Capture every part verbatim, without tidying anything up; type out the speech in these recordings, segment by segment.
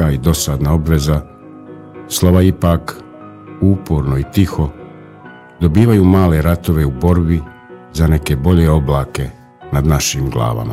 i dosadna obveza, slova ipak, uporno i tiho, dobivaju male ratove u borbi za neke bolje oblake nad našim glavama.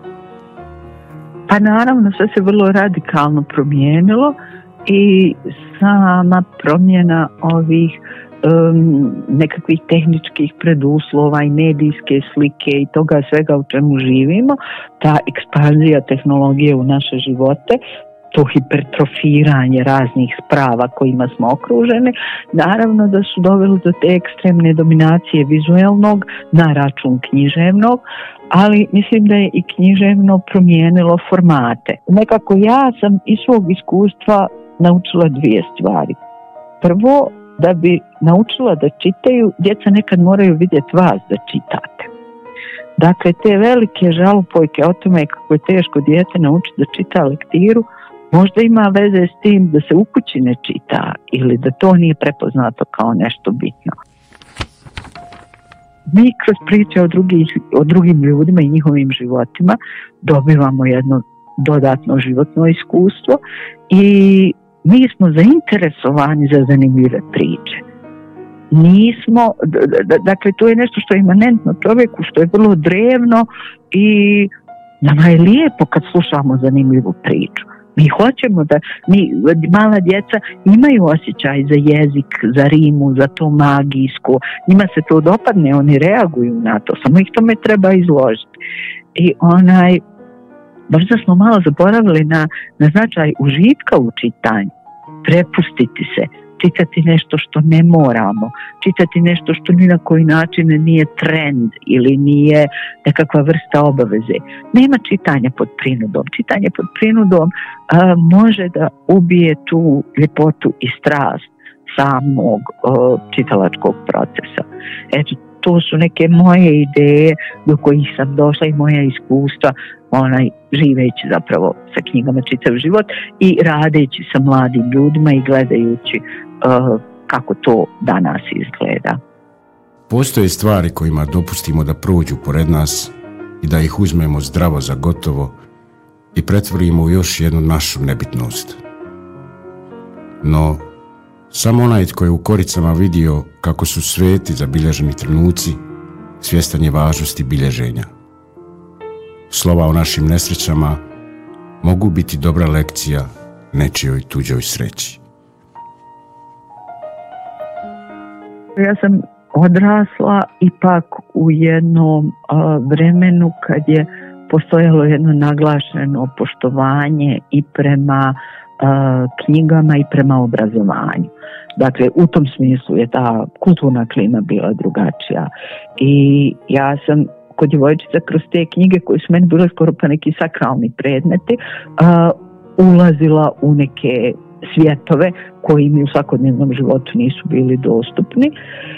Pa naravno, sve se vrlo radikalno promijenilo i sama promjena ovih um, nekakvih tehničkih preduslova i medijske slike i toga svega u čemu živimo, ta ekspanzija tehnologije u naše živote, to hipertrofiranje raznih sprava kojima smo okruženi, naravno da su doveli do te ekstremne dominacije vizuelnog na račun književnog, ali mislim da je i književno promijenilo formate. Nekako ja sam iz svog iskustva naučila dvije stvari. Prvo, da bi naučila da čitaju, djeca nekad moraju vidjeti vas da čitate. Dakle, te velike žalopojke o tome kako je teško dijete naučiti da čita lektiru, možda ima veze s tim da se u kući ne čita ili da to nije prepoznato kao nešto bitno. Mi kroz priče o, drugih, o drugim ljudima i njihovim životima dobivamo jedno dodatno životno iskustvo i mi smo zainteresovani za zanimljive priče. Nismo, d- dakle to je nešto što je imanentno čovjeku, što je vrlo drevno i nama je lijepo kad slušamo zanimljivu priču. Mi hoćemo da, mi, mala djeca imaju osjećaj za jezik, za rimu, za to magijsko. Njima se to dopadne, oni reaguju na to, samo ih tome treba izložiti. I onaj, možda smo malo zaboravili na, na značaj užitka u čitanju. Prepustiti se, čitati nešto što ne moramo, čitati nešto što ni na koji način nije trend ili nije nekakva vrsta obaveze. Nema čitanja pod prinudom. Čitanje pod prinudom a, može da ubije tu ljepotu i strast samog a, čitalačkog procesa. Eto, to su neke moje ideje do kojih sam došla i moja iskustva, onaj, živeći zapravo sa knjigama čitav život i radeći sa mladim ljudima i gledajući uh, kako to danas izgleda. Postoje stvari kojima dopustimo da prođu pored nas i da ih uzmemo zdravo za gotovo i pretvorimo u još jednu našu nebitnost. No, samo onaj tko je u koricama vidio kako su sveti zabilježeni trenuci, svjestan je važnosti bilježenja. Slova o našim nesrećama mogu biti dobra lekcija nečijoj tuđoj sreći. Ja sam odrasla ipak u jednom uh, vremenu kad je postojalo jedno naglašeno poštovanje i prema uh, knjigama i prema obrazovanju. Dakle, u tom smislu je ta kulturna klima bila drugačija. I ja sam kod djevojčica kroz te knjige koje su meni bile skoro pa neki sakralni predmeti, uh, ulazila u neke svjetove koji mi u svakodnevnom životu nisu bili dostupni.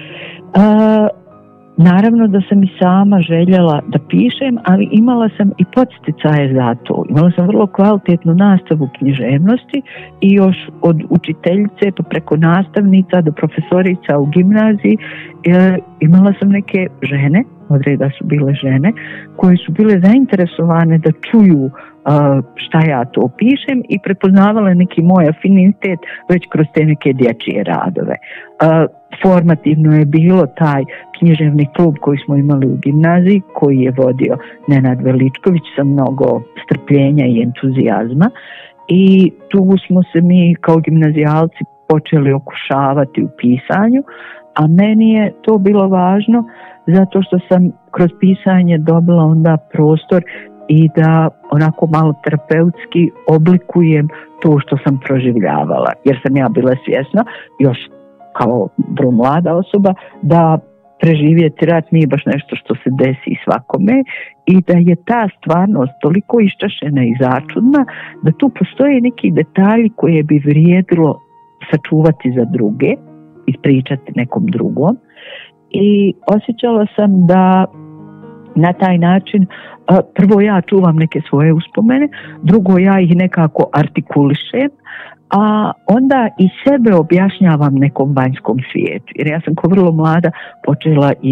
Uh, naravno da sam i sama željela da pišem, ali imala sam i podsticaje za to. Imala sam vrlo kvalitetnu nastavu književnosti i još od učiteljice pa preko nastavnica do profesorica u gimnaziji e, imala sam neke žene, od reda su bile žene, koje su bile zainteresovane da čuju uh, šta ja to pišem i prepoznavale neki moj afinitet već kroz te neke dječje radove. Uh, formativno je bilo taj književni klub koji smo imali u gimnaziji, koji je vodio Nenad Veličković sa mnogo strpljenja i entuzijazma, i tu smo se mi kao gimnazijalci počeli okušavati u pisanju, a meni je to bilo važno zato što sam kroz pisanje dobila onda prostor i da onako malo terapeutski oblikujem to što sam proživljavala. Jer sam ja bila svjesna, još kao vrlo mlada osoba, da preživjeti rat nije baš nešto što se desi svakome i da je ta stvarnost toliko iščašena i začudna da tu postoje neki detalji koje bi vrijedilo sačuvati za druge, ispričati nekom drugom. I osjećala sam da na taj način prvo ja čuvam neke svoje uspomene, drugo ja ih nekako artikulišem, a onda i sebe objašnjavam nekom vanjskom svijetu. Jer ja sam ko vrlo mlada počela i da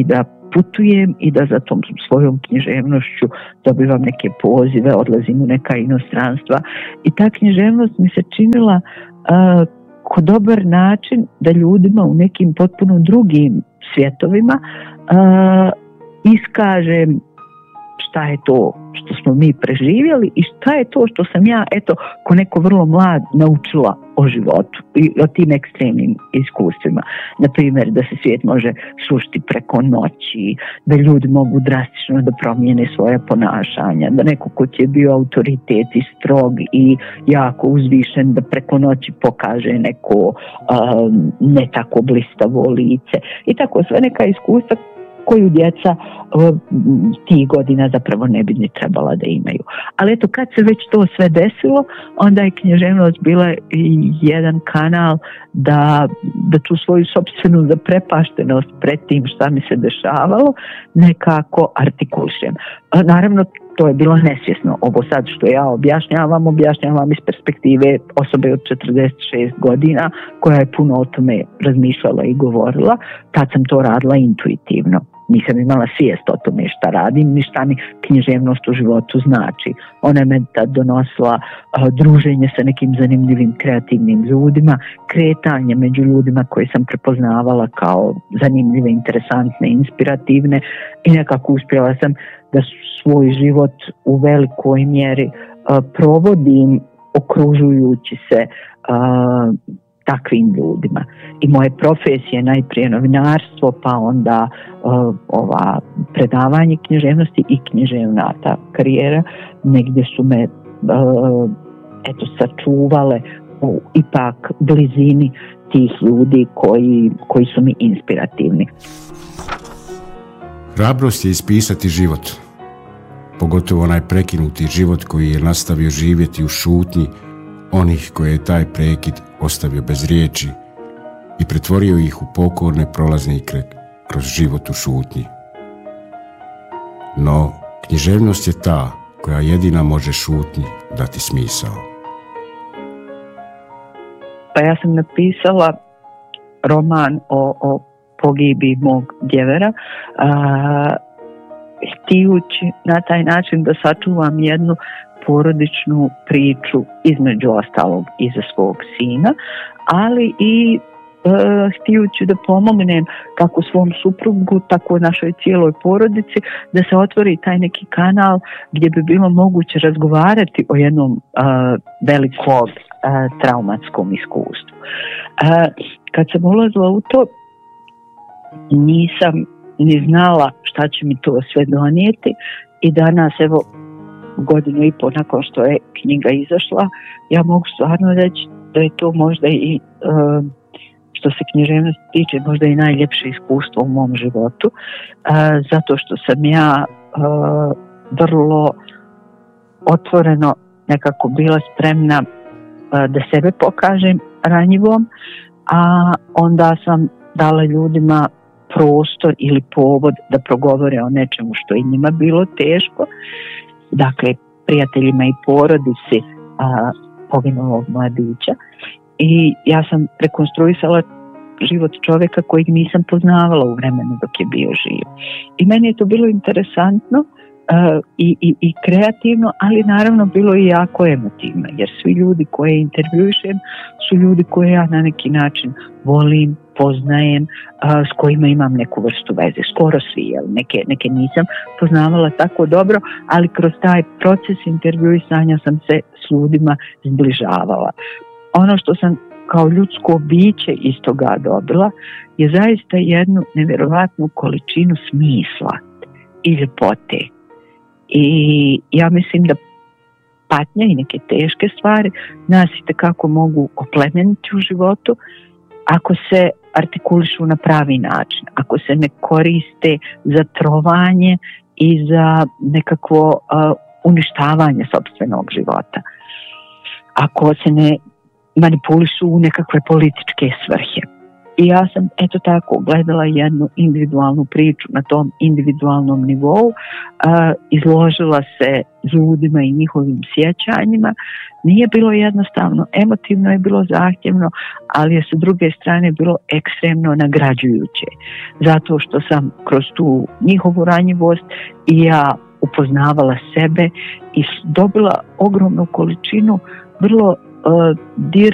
putujem i da za tom svojom književnošću dobivam neke pozive, odlazim u neka inostranstva i ta književnost mi se činila uh, ko dobar način da ljudima u nekim potpuno drugim svjetovima uh, iskažem šta je to što smo mi preživjeli i šta je to što sam ja, eto, ko neko vrlo mlad naučila o životu i o tim ekstremnim iskustvima. Naprimjer, da se svijet može srušiti preko noći, da ljudi mogu drastično da promijene svoje ponašanja, da neko ko ti je bio autoritet i strog i jako uzvišen, da preko noći pokaže neko um, ne tako blistavo lice. I tako sve neka iskustva koju djeca tih godina zapravo ne bi ni trebala da imaju. Ali eto, kad se već to sve desilo, onda je književnost bila jedan kanal da, da tu svoju sopstvenu zaprepaštenost pred tim šta mi se dešavalo nekako artikulišem. Naravno, to je bilo nesvjesno. Ovo sad što ja objašnjavam, objašnjavam iz perspektive osobe od četrdeset šest godina koja je puno o tome razmišljala i govorila. Tad sam to radila intuitivno. Nisam imala svijest o tome šta radim, ni šta mi književnost u životu znači. Ona je meni tad donosila uh, druženje sa nekim zanimljivim kreativnim ljudima, kretanje među ljudima koje sam prepoznavala kao zanimljive, interesantne, inspirativne i nekako uspjela sam da svoj život u velikoj mjeri uh, provodim okružujući se uh, takvim ljudima. I moje profesije, najprije novinarstvo, pa onda uh, ova predavanje književnosti i književna ta karijera, negdje su me uh, eto sačuvale u ipak blizini tih ljudi koji, koji su mi inspirativni. Hrabrost je ispisati život, pogotovo onaj prekinuti život koji je nastavio živjeti u šutnji onih koje je taj prekid ostavio bez riječi i pretvorio ih u pokorne prolaznike kroz život u šutnji. No, književnost je ta koja jedina može šutnji dati smisao. Pa ja sam napisala roman o, o pogibi mog djevera, a, htijući na taj način da sačuvam jednu porodičnu priču između ostalog i za svog sina, ali i e, htijući da pomognem kako svom suprugu, tako našoj cijeloj porodici, da se otvori taj neki kanal gdje bi bilo moguće razgovarati o jednom e, velikom e, traumatskom iskustvu. E, kad sam ulazila u to, nisam ni znala šta će mi to sve donijeti i danas, evo, godinu i pol nakon što je knjiga izašla, ja mogu stvarno reći da je to možda i uh, što se književnosti tiče možda i najljepše iskustvo u mom životu, uh, zato što sam ja uh, vrlo otvoreno nekako bila spremna uh, da sebe pokažem ranjivom, a onda sam dala ljudima prostor ili povod da progovore o nečemu što je njima bilo teško. Dakle, prijateljima i porodici a, poginulog mladića. I ja sam rekonstruisala život čovjeka kojeg nisam poznavala u vremenu dok je bio živ. I meni je to bilo interesantno uh, i, i, i kreativno, ali naravno bilo i jako emotivno, jer svi ljudi koje intervjušem su ljudi koje ja na neki način volim, poznajem, uh, s kojima imam neku vrstu veze. Skoro svi, jel? Neke, neke nisam poznavala tako dobro, ali kroz taj proces intervjuisanja sam se s ljudima zbližavala. Ono što sam kao ljudsko biće iz toga dobila je zaista jednu nevjerovatnu količinu smisla i ljepote. I ja mislim da patnja i neke teške stvari nas itekako mogu oplemeniti u životu ako se artikulišu na pravi način, ako se ne koriste za trovanje i za nekakvo uh, uništavanje sopstvenog života. Ako se ne manipulišu u nekakve političke svrhe. I ja sam eto tako gledala jednu individualnu priču na tom individualnom nivou, a, izložila se ljudima i njihovim sjećanjima. Nije bilo jednostavno, emotivno je bilo zahtjevno, ali je sa druge strane bilo ekstremno nagrađujuće. Zato što sam kroz tu njihovu ranjivost i ja upoznavala sebe i dobila ogromnu količinu vrlo uh, dir,